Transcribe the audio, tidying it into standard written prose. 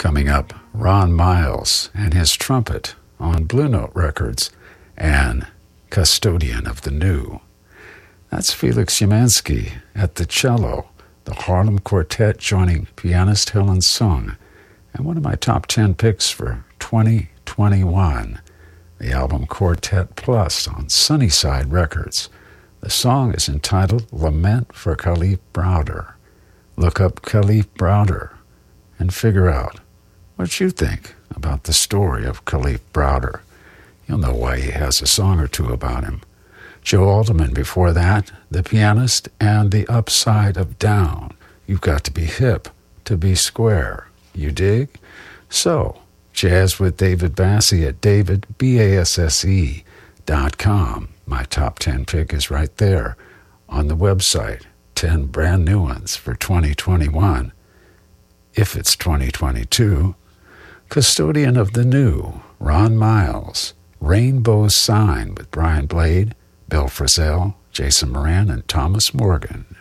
Coming up, Ron Miles and his trumpet on Blue Note Records and Custodian of the New. That's Felix Umansky at the cello, the Harlem Quartet joining pianist Helen Sung, and one of my top 10 picks for 2021, the album Quartet Plus on Sunnyside Records. The song is entitled Lament for Kalief Browder. Look up Kalief Browder and figure out what you think about the story of Kalief Browder. You'll know why he has a song or two about him. Joe Alderman before that, the pianist and the upside of down. You've got to be hip to be square. You dig? So, jazz with David Basse at davidbasse.com. My top 10 pick is right there on the website. 10 brand new ones for 2021. If it's 2022, Custodian of the New, Ron Miles, Rainbow Sign with Brian Blade, Bill Frisell, Jason Moran, and Thomas Morgan.